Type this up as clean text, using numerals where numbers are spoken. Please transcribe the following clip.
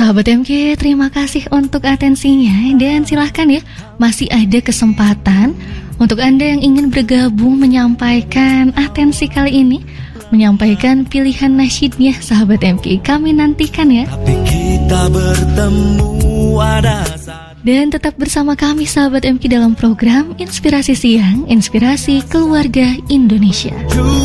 Sahabat MK, terima kasih untuk atensinya dan silahkan ya, masih ada kesempatan untuk Anda yang ingin bergabung menyampaikan atensi kali ini, menyampaikan pilihan nasyidnya sahabat MK. Kami nantikan ya. Tapi kita bertemu ada saat. Dan tetap bersama kami sahabat MK dalam program Inspirasi Siang, Inspirasi Keluarga Indonesia.